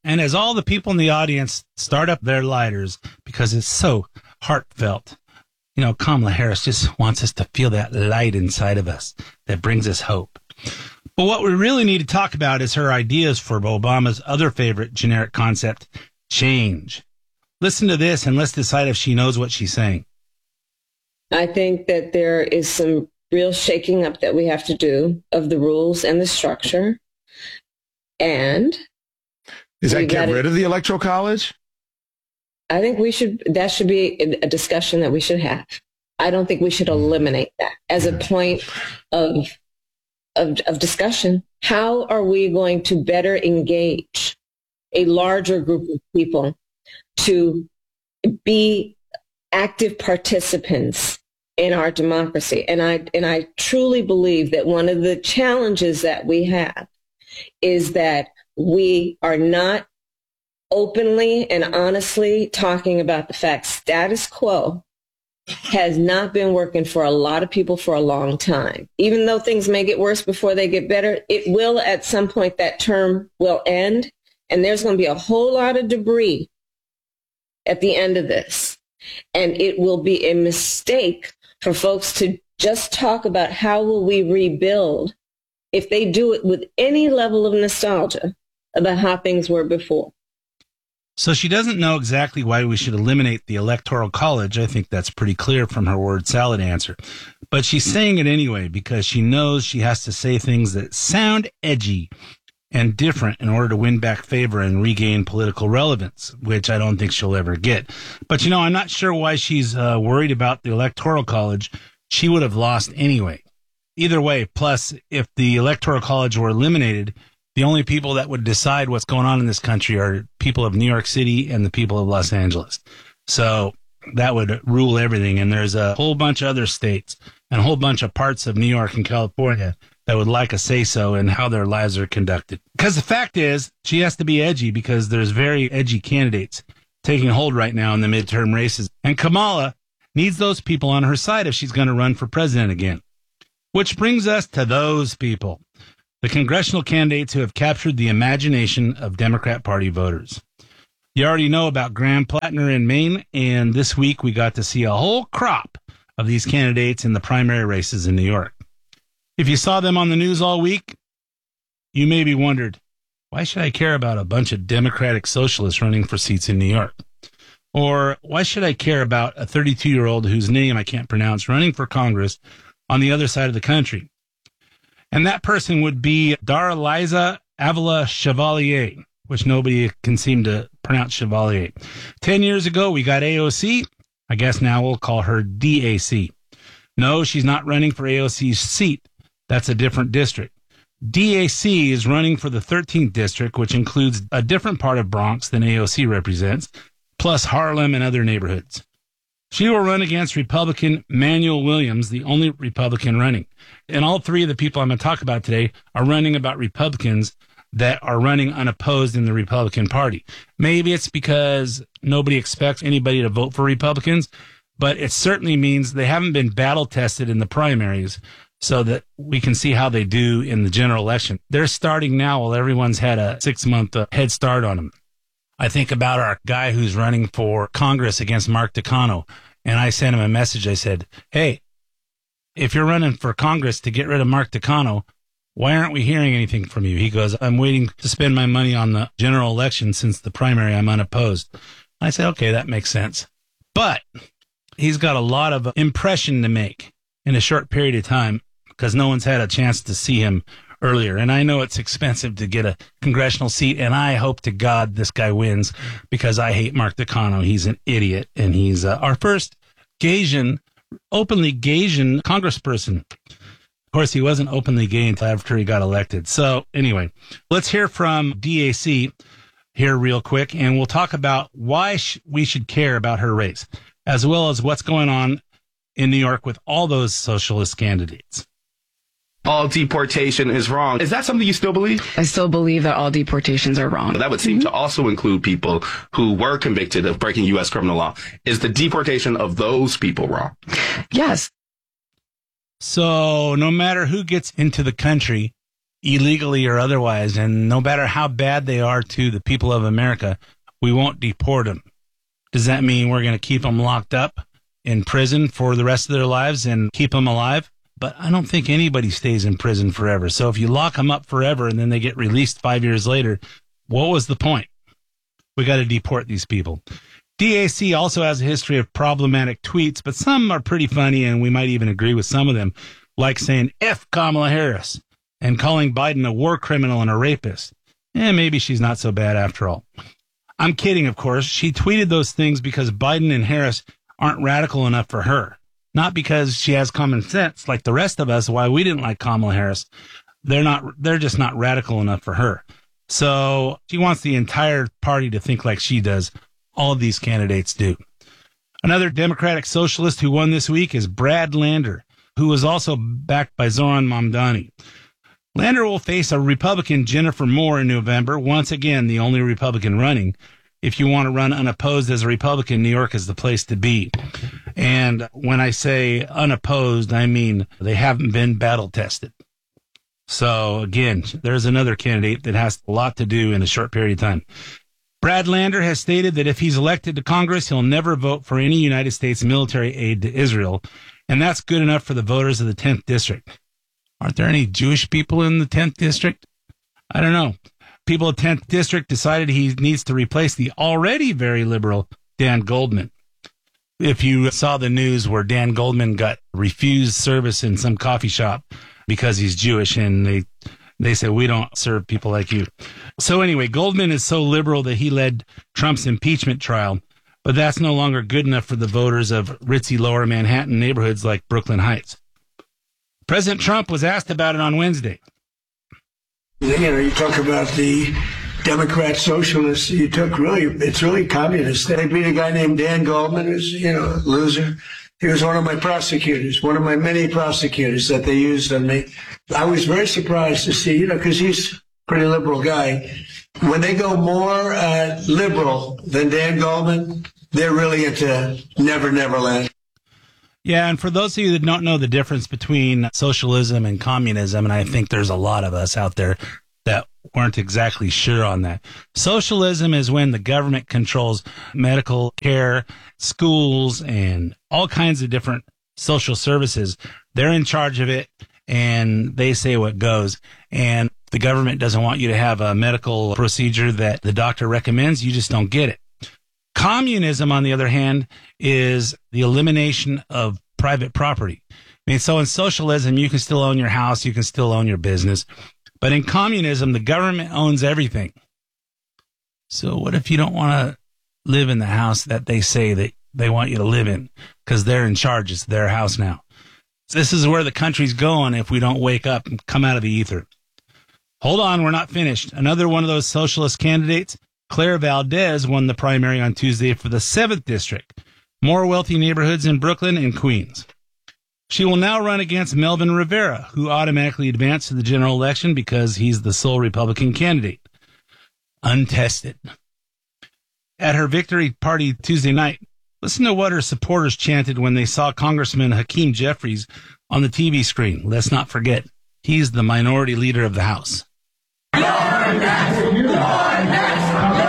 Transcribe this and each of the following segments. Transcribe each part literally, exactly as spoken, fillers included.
And as all the people in the audience start up their lighters, because it's so heartfelt, you know, Kamala Harris just wants us to feel that light inside of us that brings us hope. But what we really need to talk about is her ideas for Obama's other favorite generic concept, change. Listen to this and let's decide if she knows what she's saying. I think that there is some real shaking up that we have to do of the rules and the structure. And Is that get gotta, rid of the Electoral College? I think we should, that should be a discussion that we should have. I don't think we should eliminate that as a point of, of, of discussion. How are we going to better engage a larger group of people to be active participants in our democracy? And I, and I truly believe that one of the challenges that we have is that we are not openly and honestly talking about the fact status quo has not been working for a lot of people for a long time. Even though things may get worse before they get better, it will at some point, that term will end, and there's going to be a whole lot of debris at the end of this. And it will be a mistake for folks to just talk about how will we rebuild if they do it with any level of nostalgia about how things were before. So she doesn't know exactly why we should eliminate the Electoral College. I think that's pretty clear from her word salad answer. But she's saying it anyway because she knows she has to say things that sound edgy and different in order to win back favor and regain political relevance, which I don't think she'll ever get. But, you know, I'm not sure why she's uh, worried about the Electoral College. She would have lost anyway. Either way, plus, if the Electoral College were eliminated, the only people that would decide what's going on in this country are people of New York City and the people of Los Angeles. So that would rule everything. And there's a whole bunch of other states and a whole bunch of parts of New York and California that would like a say-so in how their lives are conducted. Because the fact is, she has to be edgy because there's very edgy candidates taking hold right now in the midterm races. And Kamala needs those people on her side if she's going to run for president again. Which brings us to those people, the congressional candidates who have captured the imagination of Democrat Party voters. You already know about Graham Plattner in Maine, and this week we got to see a whole crop of these candidates in the primary races in New York. If you saw them on the news all week, you maybe wondered, why should I care about a bunch of Democratic socialists running for seats in New York? Or why should I care about a thirty-two-year-old whose name I can't pronounce running for Congress on the other side of the country? And that person would be Daraliza Avila Chevalier, which nobody can seem to pronounce Chevalier. Ten years ago, we got A O C. I guess now we'll call her D A C. No, she's not running for A O C's seat. That's a different district. D A C is running for the thirteenth district, which includes a different part of Bronx than A O C represents, plus Harlem and other neighborhoods. She will run against Republican Manuel Williams, the only Republican running. And all three of the people I'm going to talk about today are running about Republicans that are running unopposed in the Republican Party. Maybe it's because nobody expects anybody to vote for Republicans, but it certainly means they haven't been battle tested in the primaries so that we can see how they do in the general election. They're starting now while everyone's had a six-month uh, head start on them. I think about our guy who's running for Congress against Mark Takano, and I sent him a message. I said, hey, if you're running for Congress to get rid of Mark Takano, why aren't we hearing anything from you? He goes, I'm waiting to spend my money on the general election since the primary I'm unopposed. I said, okay, that makes sense. But he's got a lot of impression to make in a short period of time because no one's had a chance to see him earlier. And I know it's expensive to get a congressional seat, and I hope to God this guy wins because I hate Mark Takano. He's an idiot, and he's uh, our first Gaysian, openly Gaysian congressperson. Of course, he wasn't openly gay until after he got elected. So anyway, let's hear from D A C here real quick, and we'll talk about why sh- we should care about her race, as well as what's going on in New York with all those socialist candidates. All deportation is wrong. Is that something you still believe? I still believe that all deportations are wrong. That would seem mm-hmm. to also include people who were convicted of breaking U S criminal law. Is the deportation of those people wrong? Yes. So no matter who gets into the country, illegally or otherwise. And no matter how bad they are to the people of America, we won't deport them. Does that mean we're going to keep them locked up in prison for the rest of their lives and keep them alive? But I don't think anybody stays in prison forever. So if you lock them up forever and then they get released five years later, what was the point? We got to deport these people. D A C also has a history of problematic tweets, but some are pretty funny, and we might even agree with some of them, like saying F Kamala Harris and calling Biden a war criminal and a rapist. Eh, maybe she's not so bad after all. I'm kidding, of course. She tweeted those things because Biden and Harris aren't radical enough for her. Not because she has common sense like the rest of us, why we didn't like Kamala Harris. They're not, they're just not radical enough for her. So she wants the entire party to think like she does. All of these candidates do. Another Democratic socialist who won this week is Brad Lander, who was also backed by Zoran Mamdani. Lander will face a Republican, Jennifer Moore, in November. Once again, the only Republican running. If you want to run unopposed as a Republican, New York is the place to be. And when I say unopposed, I mean they haven't been battle tested. So again, there's another candidate that has a lot to do in a short period of time. Brad Lander has stated that if he's elected to Congress, he'll never vote for any United States military aid to Israel. And that's good enough for the voters of the tenth District. Aren't there any Jewish people in the tenth District? I don't know. People of tenth District decided he needs to replace the already very liberal Dan Goldman. If you saw the news where Dan Goldman got refused service in some coffee shop because he's Jewish, and they they said, we don't serve people like you. So anyway, Goldman is so liberal that he led Trump's impeachment trial, but that's no longer good enough for the voters of ritzy lower Manhattan neighborhoods like Brooklyn Heights. President Trump was asked about it on Wednesday. You know, you talk about the Democrat socialists you took, really, it's really communist. They beat a guy named Dan Goldman, who's, you know, a loser. He was one of my prosecutors, one of my many prosecutors that they used on me. I was very surprised to see, you know, because he's a pretty liberal guy. When they go more uh, liberal than Dan Goldman, they're really into Never Never Land. Yeah, and for those of you that don't know the difference between socialism and communism, and I think there's a lot of us out there that weren't exactly sure on that. Socialism is when the government controls medical care, schools, and all kinds of different social services. They're in charge of it, and they say what goes. And the government doesn't want you to have a medical procedure that the doctor recommends. You just don't get it. Communism, on the other hand, is the elimination of private property. I mean, so in socialism, you can still own your house, you can still own your business. But in communism, the government owns everything. So what if you don't want to live in the house that they say that they want you to live in? Because they're in charge. It's their house now. This is where the country's going if we don't wake up and come out of the ether. Hold on, we're not finished. Another one of those socialist candidates, Claire Valdez, won the primary on Tuesday for the seventh District, more wealthy neighborhoods in Brooklyn and Queens. She will now run against Melvin Rivera, who automatically advanced to the general election because he's the sole Republican candidate. Untested. At her victory party Tuesday night, listen to what her supporters chanted when they saw Congressman Hakeem Jeffries on the T V screen. Let's not forget, he's the minority leader of the House. You're next! You're next!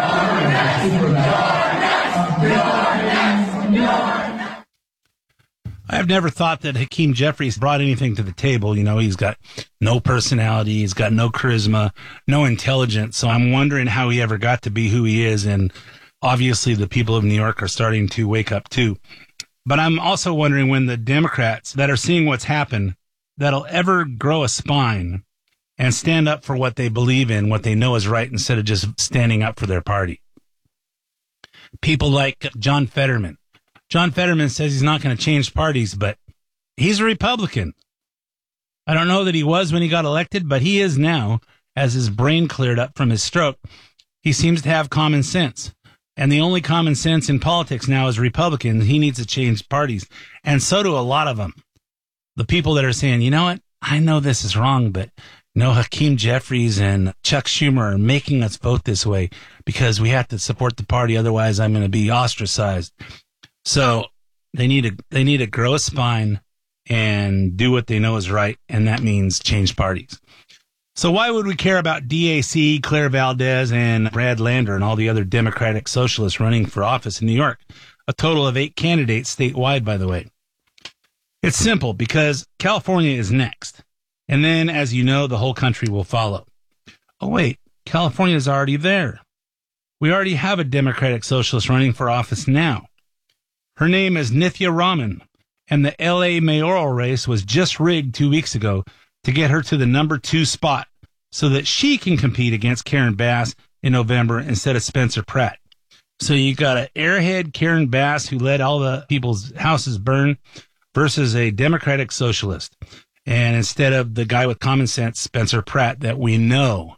I've never thought that Hakeem Jeffries brought anything to the table. You know, he's got no personality, he's got no charisma, no intelligence. So I'm wondering how he ever got to be who he is. And obviously the people of New York are starting to wake up too. But I'm also wondering when the Democrats that are seeing what's happened, that'll ever grow a spine and stand up for what they believe in, what they know is right, instead of just standing up for their party. People like John Fetterman. John Fetterman says he's not going to change parties, but he's a Republican. I don't know that he was when he got elected, but he is now, as his brain cleared up from his stroke. He seems to have common sense. And the only common sense in politics now is Republicans. He needs to change parties. And so do a lot of them. The people that are saying, you know what? I know this is wrong, but no, Hakeem Jeffries and Chuck Schumer are making us vote this way because we have to support the party. Otherwise, I'm going to be ostracized. So they need to they need to grow a spine and do what they know is right, and that means change parties. So why would we care about D A C, Claire Valdez, and Brad Lander and all the other Democratic socialists running for office in New York? A total of eight candidates statewide, by the way. It's simple, because California is next. And then, as you know, the whole country will follow. Oh, wait, California is already there. We already have a Democratic socialist running for office now. Her name is Nithya Raman, and the L A mayoral race was just rigged two weeks ago to get her to the number two spot so that she can compete against Karen Bass in November instead of Spencer Pratt. So you got an airhead Karen Bass who let all the people's houses burn versus a Democratic socialist. And instead of the guy with common sense, Spencer Pratt, that we know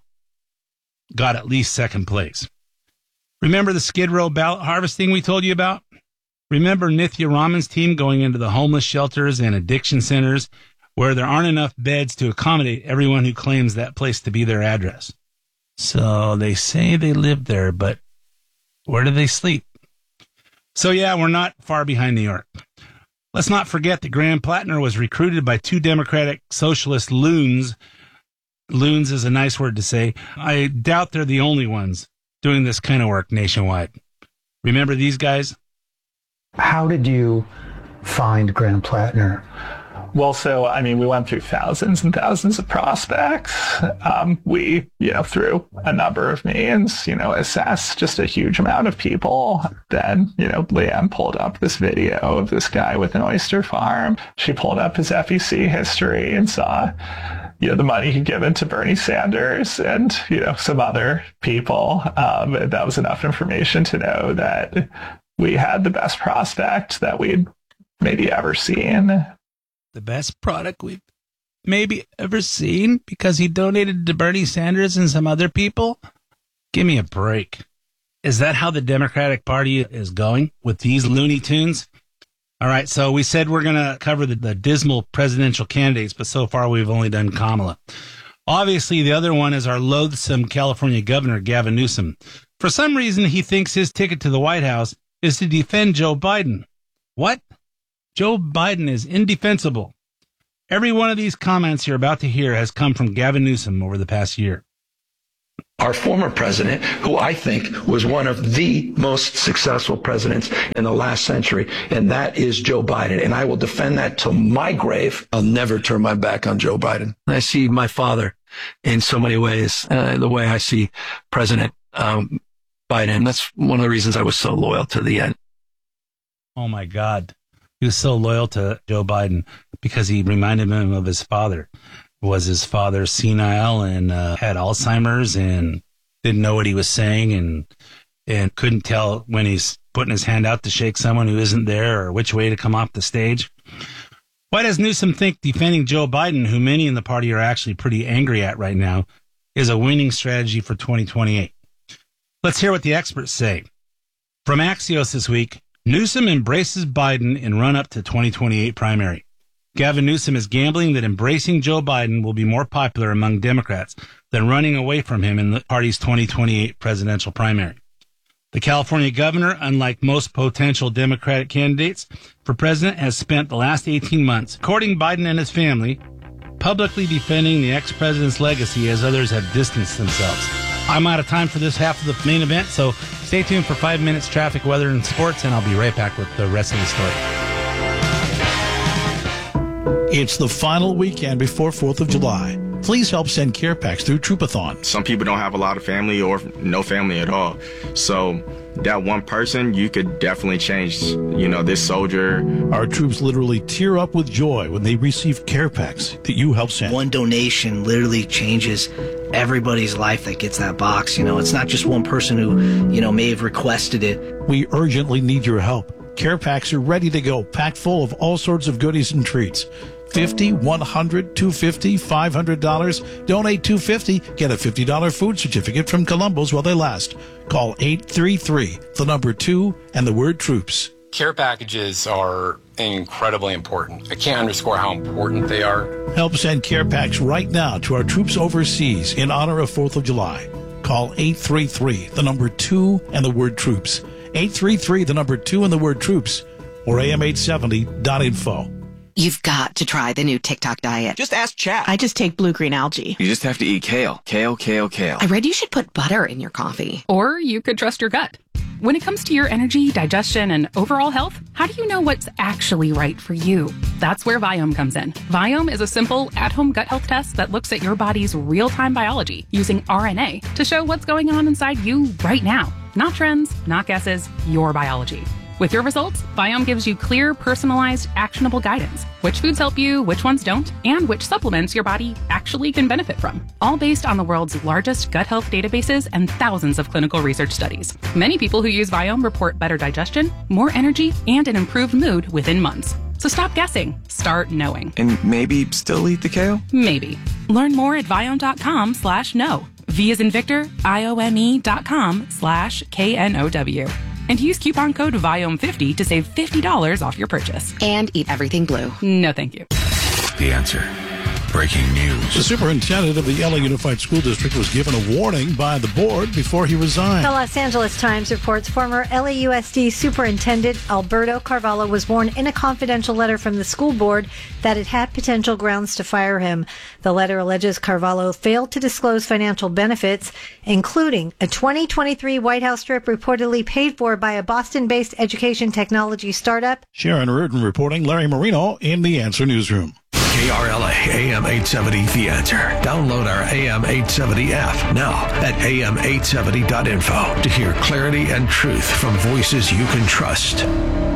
got at least second place. Remember the Skid Row ballot harvesting we told you about? Remember Nithya Raman's team going into the homeless shelters and addiction centers where there aren't enough beds to accommodate everyone who claims that place to be their address. So they say they live there, but where do they sleep? So yeah, we're not far behind New York. Let's not forget that Graham Plattner was recruited by two Democratic socialist loons. Loons is a nice word to say. I doubt they're the only ones doing this kind of work nationwide. Remember these guys? How did you find Graham Plattner? Well, so, I mean, we went through thousands and thousands of prospects. Um, we, you know, through a number of means, you know, assessed just a huge amount of people. Then, you know, Leanne pulled up this video of this guy with an oyster farm. She pulled up his F E C history and saw, you know, the money he'd given to Bernie Sanders and, you know, some other people. Um, and that was enough information to know that we had the best prospect that we'd maybe ever seen. The best product we've maybe ever seen because he donated to Bernie Sanders and some other people? Give me a break. Is that how the Democratic Party is going with these Looney Tunes? All right, so we said we're going to cover the, the dismal presidential candidates, but so far we've only done Kamala. Obviously, the other one is our loathsome California governor, Gavin Newsom. For some reason, he thinks his ticket to the White House is to defend Joe Biden. What? Joe Biden is indefensible. Every one of these comments you're about to hear has come from Gavin Newsom over the past year. Our former president, who I think was one of the most successful presidents in the last century, and that is Joe Biden. And I will defend that to my grave. I'll never turn my back on Joe Biden. I see my father in so many ways, uh, the way I see President um, Biden. That's one of the reasons I was so loyal to the end. Oh, my God. He was so loyal to Joe Biden because he reminded him of his father. Was his father senile and uh, had Alzheimer's and didn't know what he was saying and and couldn't tell when he's putting his hand out to shake someone who isn't there or which way to come off the stage? Why does Newsom think defending Joe Biden, who many in the party are actually pretty angry at right now, is a winning strategy for twenty twenty-eight? Let's hear what the experts say. From Axios this week, Newsom embraces Biden in run-up to twenty twenty-eight primary. Gavin Newsom is gambling that embracing Joe Biden will be more popular among Democrats than running away from him in the party's twenty twenty-eight presidential primary. The California governor, unlike most potential Democratic candidates for president, has spent the last eighteen months courting Biden and his family, publicly defending the ex-president's legacy as others have distanced themselves. I'm out of time for this half of the main event, so stay tuned for five minutes traffic, weather, and sports, and I'll be right back with the rest of the story. It's the final weekend before fourth of July. Please help send care packs through Troopathon. Some people don't have a lot of family or no family at all. So that one person, you could definitely change, you know, this soldier. Our troops literally tear up with joy when they receive care packs that you help send. One donation literally changes everybody's life that gets that box. You know, it's not just one person who, you know, may have requested it. We urgently need your help. Care packs are ready to go, packed full of all sorts of goodies and treats. fifty, one hundred, two hundred fifty dollars, five hundred dollars. Donate two hundred fifty dollars. Get a fifty dollars food certificate from Columbo's while they last. Call eight three three, the number two, and the word troops. Care packages are incredibly important. I can't underscore how important they are. Help send care packs right now to our troops overseas in honor of fourth of July. Call eight three three, the number two, and the word troops. eight three three, the number two, and the word troops. Or A M eight seventy dot info. You've got to try the new TikTok diet. Just ask chat. I just take blue-green algae. You just have to eat kale. Kale, kale, kale. I read you should put butter in your coffee. Or you could trust your gut. When it comes to your energy, digestion, and overall health, how do you know what's actually right for you? That's where Viome comes in. Viome is a simple, at-home gut health test that looks at your body's real-time biology using R N A to show what's going on inside you right now. Not trends, not guesses, your biology. With your results, Viome gives you clear, personalized, actionable guidance. Which foods help you, which ones don't, and which supplements your body actually can benefit from. All based on the world's largest gut health databases and thousands of clinical research studies. Many people who use Viome report better digestion, more energy, and an improved mood within months. So stop guessing. Start knowing. And maybe still eat the kale? Maybe. Learn more at Viome.com slash no. V as in Victor, I-O-M-E dot com slash K N O W. And use coupon code Viome fifty to save fifty dollars off your purchase. And eat everything blue. No, thank you. The Answer. Breaking news. The superintendent of the L A Unified School District was given a warning by the board before he resigned. The Los Angeles Times reports former L A U S D Superintendent Alberto Carvalho was warned in a confidential letter from the school board that it had potential grounds to fire him. The letter alleges Carvalho failed to disclose financial benefits, including a twenty twenty-three White House trip reportedly paid for by a Boston-based education technology startup. Sharon Reardon reporting. Larry Marino in the Answer Newsroom. K R L A A M eight seventy The Answer. Download our A M eight seventy app now at A M eight seventy dot info to hear clarity and truth from voices you can trust.